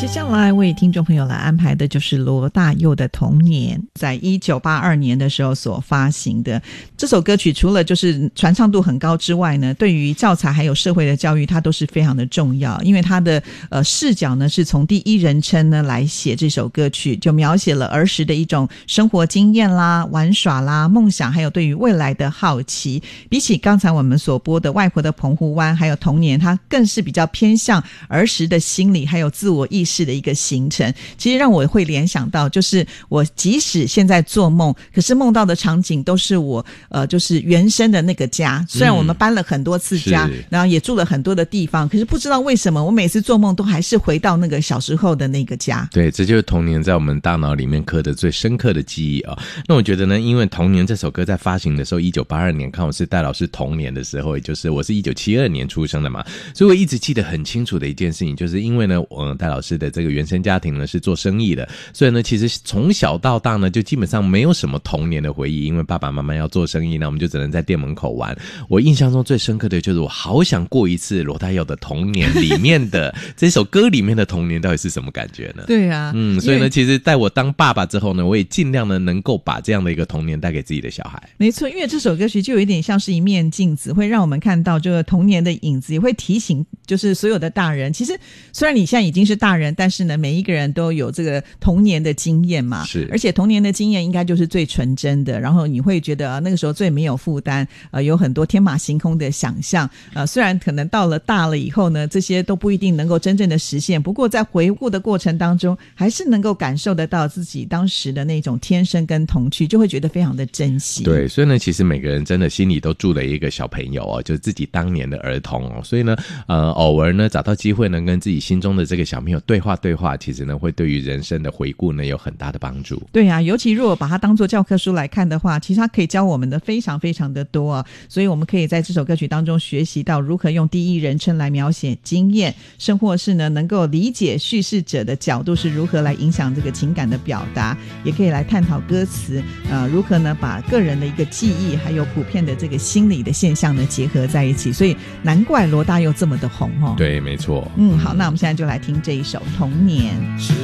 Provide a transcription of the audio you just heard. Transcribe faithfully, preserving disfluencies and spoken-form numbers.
接下来为听众朋友来安排的就是罗大佑的《童年》，在一九八二年的时候所发行的这首歌曲，除了就是传唱度很高之外呢，对于教材还有社会的教育它都是非常的重要，因为它的呃视角呢是从第一人称呢来写这首歌曲，就描写了儿时的一种生活经验啦、玩耍啦、梦想，还有对于未来的好奇。比起刚才我们所播的外婆的澎湖湾还有童年，它更是比较偏向儿时的心理还有自我意识的一个形成。其实让我会联想到，就是我即使现在做梦，可是梦到的场景都是我呃就是原生的那个家，虽然我们搬了很多次家、嗯、然后也住了很多的地方，可是不知道为什么我每次做梦都还是回到那个小时候的那个家。 对，这就是童年在我们大脑里面刻的最深刻的记忆啊、哦。那我觉得呢，因为童年这首歌在发行的时候一九八二年，看我是戴老师童年的时候，也就是我是一九七二年出生的嘛，所以我一直记得很清楚的一件事情，就是因为呢我戴老师的这个原生家庭呢是做生意的，所以呢其实从小到大呢就基本上没有什么童年的回忆，因为爸爸妈妈要做生意，那我们就只能在店门口玩。我印象中最深刻的就是我好想过一次罗大佑的童年里面的这首歌里面的童年到底是什么感觉呢？ 对啊， 嗯，所以呢其实在我当爸爸之后呢，我也尽量的能够把这样的一个童年带给自己的小孩。 没错，因为这首歌曲就有一点像是一面镜子，会让我们看到这个童年的影子，也会提醒就是所有的大人，其实虽然你现在已经是大人，但是呢每一个人都有这个童年的经验嘛， 是， 而且童年的经验应该就是最纯真的，然后你会觉得、啊、那个时候最没有负担，呃，有很多天马行空的想象，呃，虽然可能到了大了以后呢，这些都不一定能够真正的实现，不过在回顾的过程当中，还是能够感受得到自己当时的那种天生跟童趣，就会觉得非常的珍惜。 对，所以呢，其实每个人真的心里都住了一个小朋友哦，就是自己当年的儿童哦，所以呢，呃，偶尔呢找到机会呢，跟自己心中的这个小朋友对话对话，其实呢，会对于人生的回顾呢有很大的帮助。 对啊，尤其如果把它当作教科书来看的话，其实它可以教我们的非常非常的多啊，所以我们可以在这首歌曲当中学习到如何用第一人称来描写经验，甚或是呢能够理解叙事者的角度是如何来影响这个情感的表达，也可以来探讨歌词呃如何呢把个人的一个记忆还有普遍的这个心理的现象呢结合在一起，所以难怪罗大佑这么的红哦。 对，没错。 嗯，好，那我们现在就来听这一首《童年》。